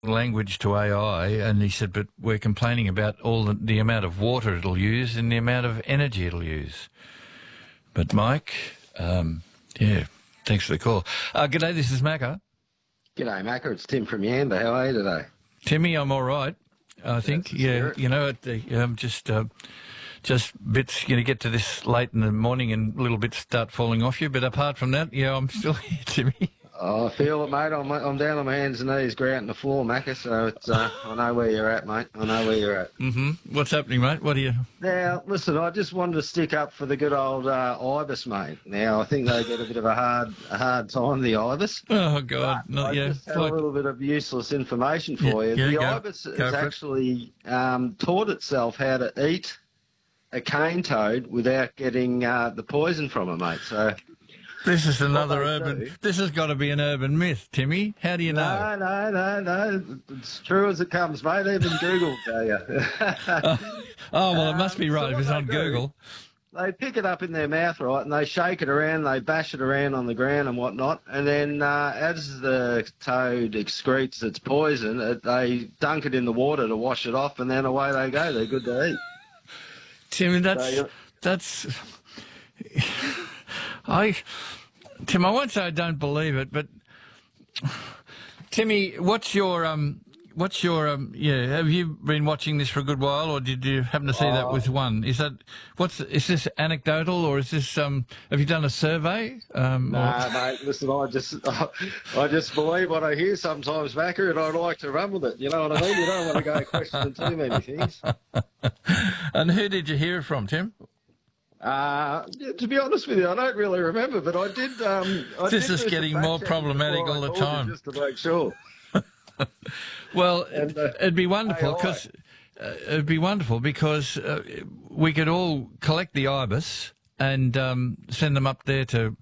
language to AI, and he said, but we're complaining about all the amount of water it'll use and the amount of energy it'll use. But Mike, yeah, thanks for the call. G'day, this is Macca. G'day, Macca. It's Tim from Yamba. How are you today? Timmy, I'm all right, I think. Yeah, you know, just bits, you know, get to this late in the morning and little bits start falling off you. But apart from that, yeah, I'm still here, Timmy. Oh, I feel it, mate. I'm down on my hands and knees, grouting the floor, Macca, so it's, I know where you're at, mate. I know where you're at. Mm-hmm. What's happening, mate? What are you... Now, listen, I just wanted to stick up for the good old Ibis, mate. Now, I think they get a bit of a hard time, the Ibis. Oh, God. I just have a little bit of useless information for you. The Ibis has actually taught itself how to eat a cane toad without getting the poison from it, mate. So... This is another urban... This has got to be an urban myth, Timmy. How do you know? No. It's true as it comes, mate. Even Google will tell you. Well, it must be right if it's on Google. They pick it up in their mouth, right, and they shake it around, they bash it around on the ground and whatnot, and then as the toad excretes its poison, they dunk it in the water to wash it off, and then away they go. They're good to eat. Timmy, that's... Tim, I won't say I don't believe it, but Timmy, what's your have you been watching this for a good while, or did you happen to see that with one? Is this anecdotal, or is this have you done a survey? Mate, listen, I just believe what I hear sometimes, Macca, and I like to run with it. You know what I mean? You don't want to go questioning too many things. And who did you hear it from, Tim? To be honest with you, I don't really remember, but I did. This is getting more problematic all the time. Just to make sure. Well, it'd be wonderful because we could all collect the ibis and send them up there to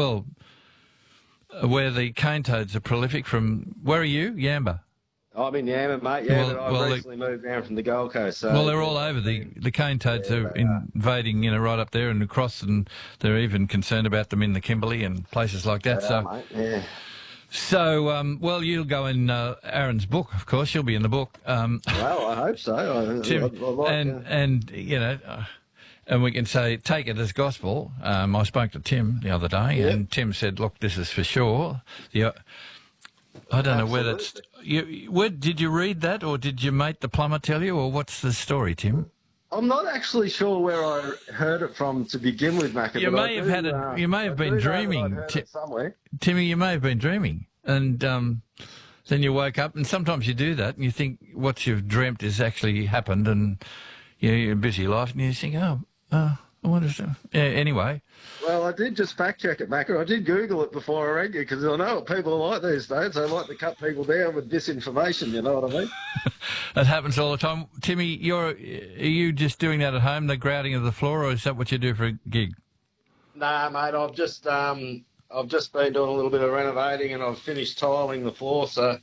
where the cane toads are prolific from. Where are you, Yamba? I'm in Yamba, mate. Yeah, but I've recently moved down from the Gold Coast. So well, they're all over. The cane toads are invading, you know, right up there and across, and they're even concerned about them in the Kimberley and places like that. Mate, yeah. So, well, you'll go in Aaron's book, of course. You'll be in the book. Well, I hope so. Tim, and you know, and we can say, take it as gospel. I spoke to Tim the other day, and Tim said, look, this is for sure. I don't know whether it's... did you read that, or did your mate the plumber tell you, or what's the story, Tim? I'm not actually sure where I heard it from to begin with, Macca. You may have been dreaming, Timmy. You may have been dreaming, and then you woke up, and sometimes you do that, and you think what you've dreamt has actually happened, and you're a busy life, and you think, what is that? Yeah, anyway. Well, I did just fact-check it, Macca. I did Google it before I rang you, because I know what people are like these days. They like to cut people down with disinformation, you know what I mean? It happens all the time. Timmy, are you just doing that at home, the grouting of the floor, or is that what you do for a gig? Nah, mate, I've just been doing a little bit of renovating, and I've finished tiling the floor, so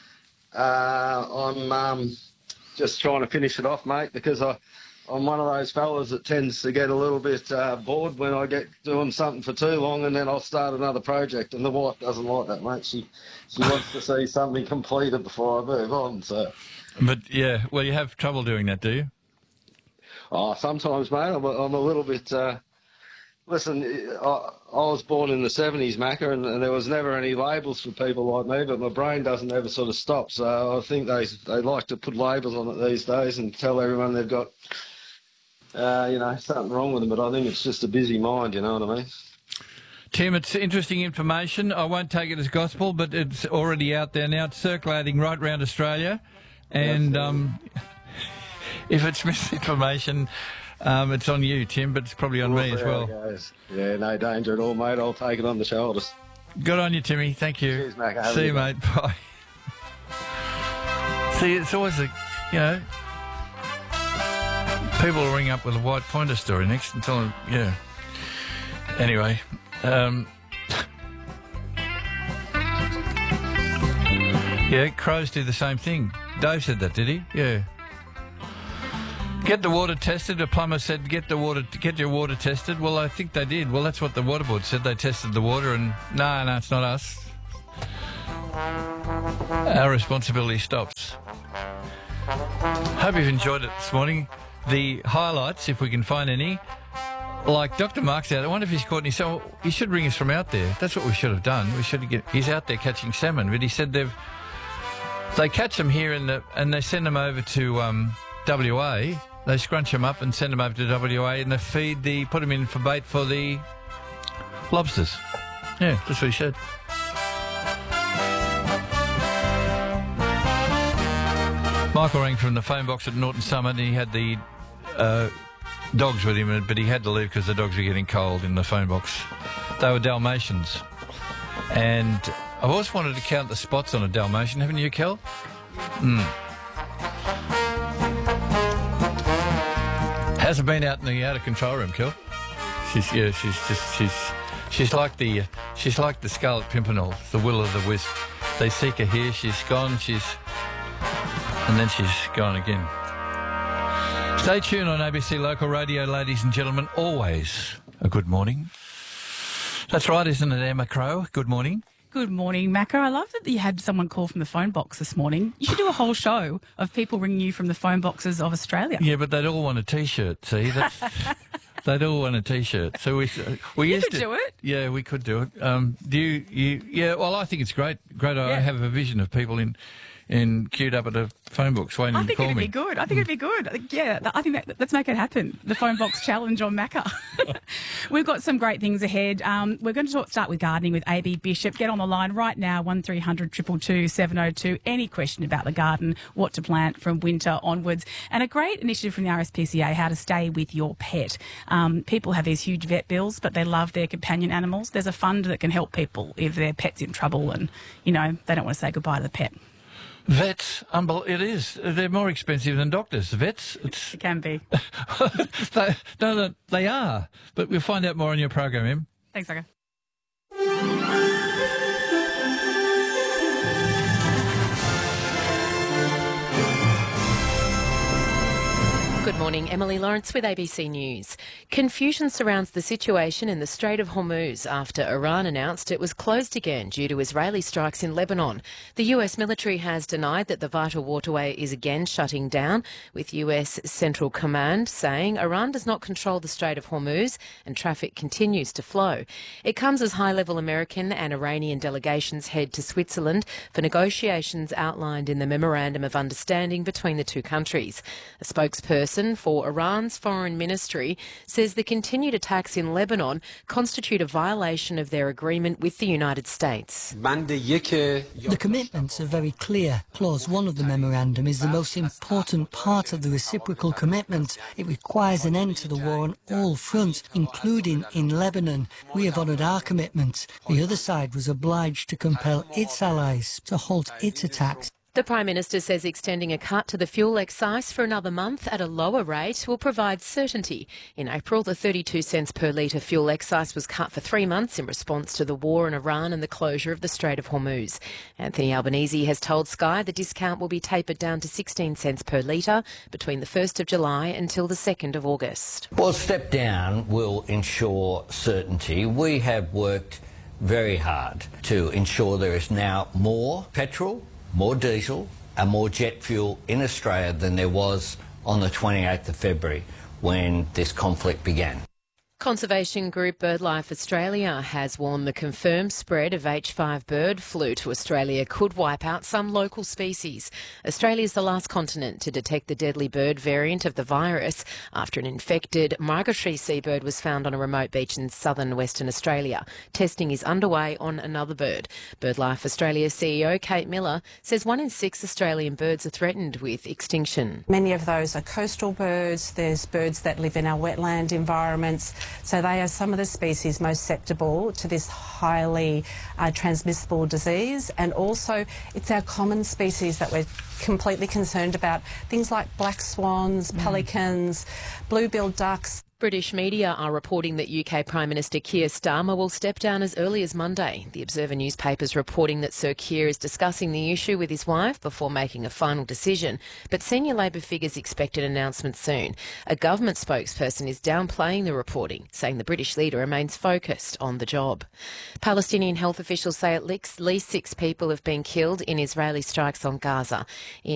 I'm just trying to finish it off, mate, because I'm one of those fellas that tends to get a little bit bored when I get doing something for too long, and then I'll start another project, and the wife doesn't like that, mate. She wants to see something completed before I move on, so... But, yeah, well, you have trouble doing that, do you? Oh, sometimes, mate. I'm a little bit... Listen, I was born in the 70s, Macca, and there was never any labels for people like me, but my brain doesn't ever sort of stop, so I think they like to put labels on it these days and tell everyone they've got... something wrong with them, but I think it's just a busy mind, you know what I mean? Tim, it's interesting information. I won't take it as gospel, but it's already out there now. It's circulating right around Australia. And if it's misinformation, it's on you, Tim, but it's probably on me as well. Yeah, no danger at all, mate. I'll take it on the shoulders. Good on you, Timmy. Thank you. Cheers, Mac. See you, mate. Bye. See, it's always people will ring up with a white pointer story next and tell them, Anyway, crows do the same thing. Dave said that, did he? Yeah. Get the water tested. A plumber said, get your water tested. Well, I think they did. Well, that's what the water board said. They tested the water, and no, it's not us. our responsibility stops. Hope you've enjoyed it this morning. The highlights, if we can find any, like Dr. Mark's out. I wonder if he's caught any. So he should ring us from out there. That's what we should have done. He's out there catching salmon, but he said they catch them here and they send them over to WA. They scrunch them up and send them over to WA, and they put them in for bait for the lobsters. Yeah, that's what he said. Michael rang from the phone box at Norton Summit, and he had the dogs with him, but he had to leave because the dogs were getting cold in the phone box. They were Dalmatians. And I've always wanted to count the spots on a Dalmatian, haven't you, Kel? Hasn't been out in the out of control room, Kel. She's like the Scarlet Pimpernel, the will o' the wisp. They seek her here, she's gone, and then she's gone again. Stay tuned on ABC Local Radio, ladies and gentlemen. Always a good morning. That's right, isn't it, Emma Crow? Good morning. Good morning, Macca. I love that you had someone call from the phone box this morning. You should do a whole show of people ringing you from the phone boxes of Australia. Yeah, but they'd all want a T-shirt, see? They'd all want a T-shirt. So we used to do it. Yeah, we could do it. Yeah, well, I think it's great. I have a vision of people queued up at a phone box waiting to call me. I think it'd be good. I think let's make it happen. The phone box challenge on Macca. We've got some great things ahead. We're going to start with gardening with AB Bishop. Get on the line right now, 1300 222 702. Any question about the garden, what to plant from winter onwards. And a great initiative from the RSPCA, how to stay with your pet. People have these huge vet bills, but they love their companion animals. There's a fund that can help people if their pet's in trouble and, they don't want to say goodbye to the pet. Vets, it is. They're more expensive than doctors. Vets, it can be. They are. But we'll find out more on your program, Em. Thanks, Macca. Good morning, Emily Lawrence with ABC News. Confusion surrounds the situation in the Strait of Hormuz after Iran announced it was closed again due to Israeli strikes in Lebanon. The US military has denied that the vital waterway is again shutting down, with US Central Command saying Iran does not control the Strait of Hormuz and traffic continues to flow. It comes as high-level American and Iranian delegations head to Switzerland for negotiations outlined in the Memorandum of Understanding between the two countries. A spokesperson for Iran's foreign ministry says the continued attacks in Lebanon constitute a violation of their agreement with the United States. The commitments are very clear. Clause 1 of the memorandum is the most important part of the reciprocal commitment. It requires an end to the war on all fronts, including in Lebanon. We have honoured our commitments. The other side was obliged to compel its allies to halt its attacks. The Prime Minister says extending a cut to the fuel excise for another month at a lower rate will provide certainty. In April, the 32 cents per litre fuel excise was cut for 3 months in response to the war in Iran and the closure of the Strait of Hormuz. Anthony Albanese has told Sky the discount will be tapered down to 16 cents per litre between the 1st of July until the 2nd of August. Well, step down will ensure certainty. We have worked very hard to ensure there is now more petrol, more diesel and more jet fuel in Australia than there was on the 28th of February when this conflict began. Conservation group BirdLife Australia has warned the confirmed spread of H5 bird flu to Australia could wipe out some local species. Australia is the last continent to detect the deadly bird variant of the virus after an infected migratory seabird was found on a remote beach in southern Western Australia. Testing is underway on another bird. BirdLife Australia CEO Kate Miller says 1 in 6 Australian birds are threatened with extinction. Many of those are coastal birds. There's birds that live in our wetland environments. So they are some of the species most susceptible to this highly transmissible disease. And also it's our common species that we're completely concerned about. Things like black swans, pelicans, blue-billed ducks. British media are reporting that UK Prime Minister Keir Starmer will step down as early as Monday. The Observer newspaper is reporting that Sir Keir is discussing the issue with his wife before making a final decision, but senior Labor figures expect an announcement soon. A government spokesperson is downplaying the reporting, saying the British leader remains focused on the job. Palestinian health officials say at least 6 people have been killed in Israeli strikes on Gaza.